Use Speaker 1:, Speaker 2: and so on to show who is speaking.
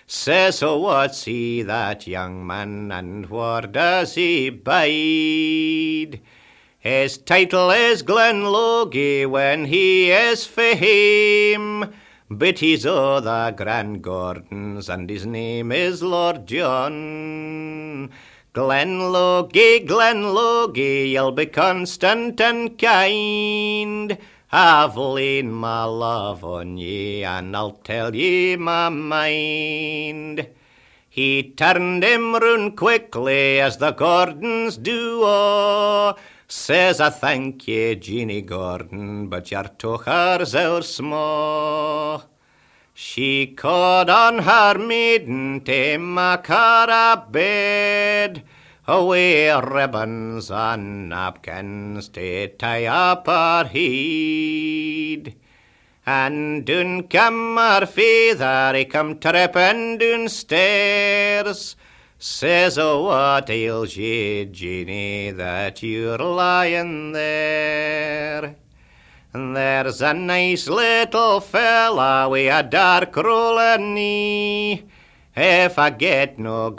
Speaker 1: Says, oh, what's he, that young man, and where does he bide? His title is Glenlogie when he is fame, but he's o' the Grand Gordons, and his name is Lord John. Glenlogie, Glenlogie, you'll be constant and kind. I've lain my love on ye, and I'll tell ye my mind. He turned him round quickly, as the Gordons do, oh. Says, I thank ye, Jeanie Gordon, but your tochers are sma'. She called on her maiden to mak her a bed, away ribbons and napkins to tie up her head. And doon come her father, he come tripping downstairs. Says, oh, what ails ye, Jeanie, that you're lying there? There's a nice little fella wi' a dark rolling knee. If I get no